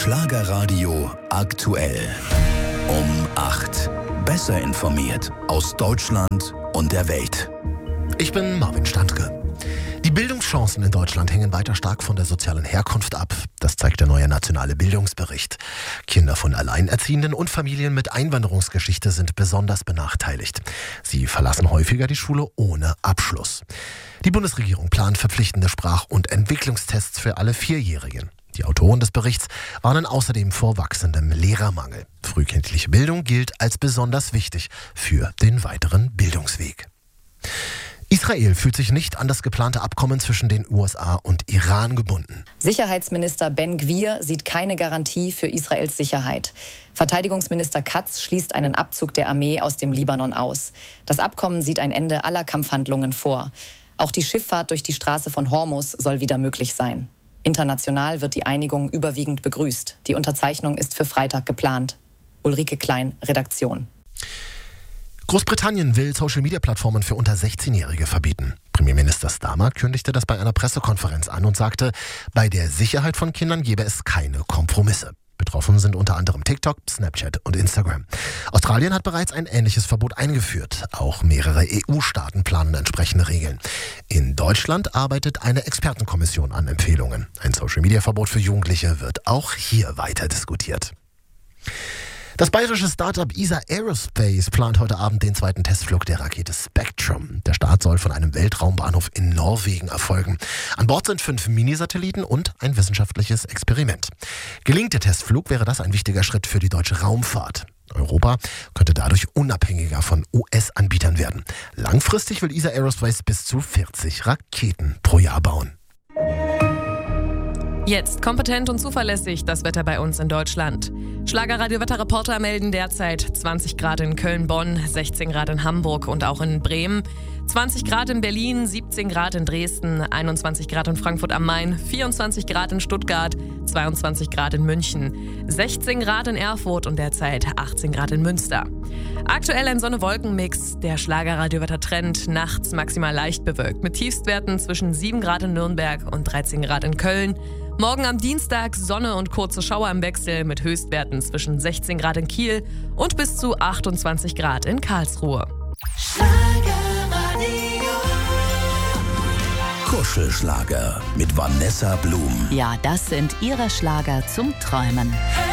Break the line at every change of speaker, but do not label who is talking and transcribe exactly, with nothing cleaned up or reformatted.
Schlagerradio aktuell. Um acht. Besser informiert aus Deutschland und der Welt.
Ich bin Marvin Standke. Die Bildungschancen in Deutschland hängen weiter stark von der sozialen Herkunft ab. Das zeigt der neue nationale Bildungsbericht. Kinder von Alleinerziehenden und Familien mit Einwanderungsgeschichte sind besonders benachteiligt. Sie verlassen häufiger die Schule ohne Abschluss. Die Bundesregierung plant verpflichtende Sprach- und Entwicklungstests für alle Vierjährigen. Die Autoren des Berichts warnen außerdem vor wachsendem Lehrermangel. Frühkindliche Bildung gilt als besonders wichtig für den weiteren Bildungsweg. Israel fühlt sich nicht an das geplante Abkommen zwischen den U S A und Iran gebunden.
Sicherheitsminister Ben Gvir sieht keine Garantie für Israels Sicherheit. Verteidigungsminister Katz schließt einen Abzug der Armee aus dem Libanon aus. Das Abkommen sieht ein Ende aller Kampfhandlungen vor. Auch die Schifffahrt durch die Straße von Hormuz soll wieder möglich sein. International wird die Einigung überwiegend begrüßt. Die Unterzeichnung ist für Freitag geplant. Ulrike Klein, Redaktion.
Großbritannien will Social-Media-Plattformen für unter sechzehnjährige verbieten. Premierminister Starmer kündigte das bei einer Pressekonferenz an und sagte, bei der Sicherheit von Kindern gebe es keine Kompromisse. Betroffen sind unter anderem TikTok, Snapchat und Instagram. Australien hat bereits ein ähnliches Verbot eingeführt. Auch mehrere E U-Staaten planen entsprechende Regeln. In Deutschland arbeitet eine Expertenkommission an Empfehlungen. Ein Social-Media-Verbot für Jugendliche wird auch hier weiter diskutiert. Das bayerische Start-up E S A Aerospace plant heute Abend den zweiten Testflug der Rakete Spectrum. Der Start soll von einem Weltraumbahnhof in Norwegen erfolgen. An Bord sind fünf Minisatelliten und ein wissenschaftliches Experiment. Gelingt der Testflug, wäre das ein wichtiger Schritt für die deutsche Raumfahrt. Europa könnte dadurch unabhängiger von U S-Anbietern werden. Langfristig will E S A Aerospace bis zu vierzig Raketen pro Jahr bauen.
Jetzt kompetent und zuverlässig das Wetter bei uns in Deutschland. Schlagerradio-Wetterreporter melden derzeit zwanzig Grad in Köln, Bonn, sechzehn Grad in Hamburg und auch in Bremen, zwanzig Grad in Berlin, siebzehn Grad in Dresden, einundzwanzig Grad in Frankfurt am Main, vierundzwanzig Grad in Stuttgart, zweiundzwanzig Grad in München, sechzehn Grad in Erfurt und derzeit achtzehn Grad in Münster. Aktuell ein Sonne-Wolken-Mix, der Schlagerradio-Wettertrend, nachts maximal leicht bewölkt mit Tiefstwerten zwischen sieben Grad in Nürnberg und dreizehn Grad in Köln. Morgen am Dienstag Sonne und kurze Schauer im Wechsel mit Höchstwerten zwischen sechzehn Grad in Kiel und bis zu achtundzwanzig Grad in Karlsruhe.
Kuschelschlager mit Vanessa Blum.
Ja, das sind ihre Schlager zum Träumen.